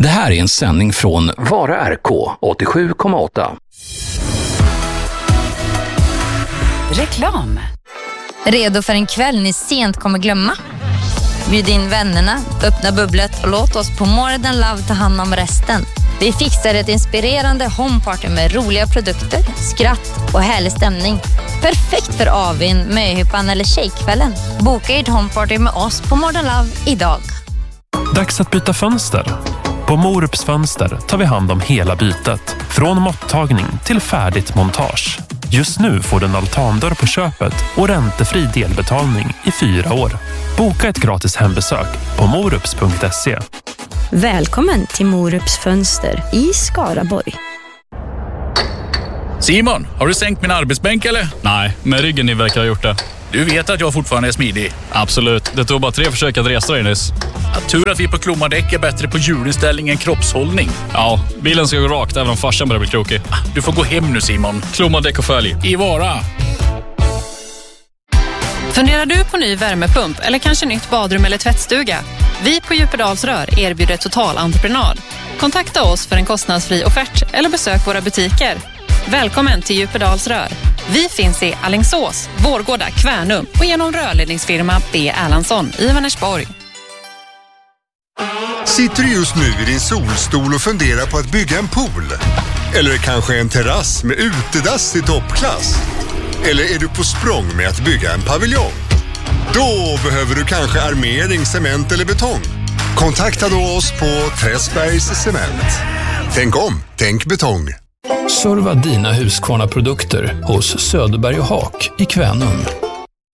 Det här är en sändning från Vara RK 87,8. Reklam. Redo för en kväll ni sent kommer glömma? Bjud in vännerna, öppna bubblet och låt oss på More Than Love ta hand om resten. Vi fixar ett inspirerande homeparty med roliga produkter, skratt och härlig stämning. Perfekt för avin, möhippan eller tjejkvällen. Boka ert homeparty med oss på More Than Love idag. Dags att byta fönster. På Morups fönster tar vi hand om hela bytet. Från måttagning till färdigt montage. Just nu får du en altandörr på köpet och räntefri delbetalning i 4 år. Boka ett gratis hembesök på morups.se. Välkommen till Morups fönster i Skaraborg. Simon, har du sänkt min arbetsbänk eller? Nej, med ryggen ni verkar ha gjort det. Du vet att jag fortfarande är smidig. Absolut, det tog bara 3 försök att resa dig nyss. Tur att vi på Klomadäck är bättre på hjulinställning än kroppshållning. Ja, bilen ska gå rakt även om farsan börjar bli krokig. Du får gå hem nu Simon. Klomadäck och följ. I Vara. Funderar du på ny värmepump eller kanske nytt badrum eller tvättstuga? Vi på Djupedals Rör erbjuder total entreprenad. Kontakta oss för en kostnadsfri offert eller besök våra butiker. Välkommen till Djupedals Rör. Vi finns i Alingsås, Vårgårda, Kvärnum och genom rörledningsfirma B. Erlandsson i Vänersborg. Sitter du just nu i din solstol och funderar på att bygga en pool? Eller kanske en terrass med utedass i toppklass? Eller är du på språng med att bygga en paviljong? Då behöver du kanske armering, cement eller betong. Kontakta då oss på Träsbergs Cement. Tänk om, tänk betong. Serva dina Husqvarna produkter hos Söderberg och Haak i Kvänum.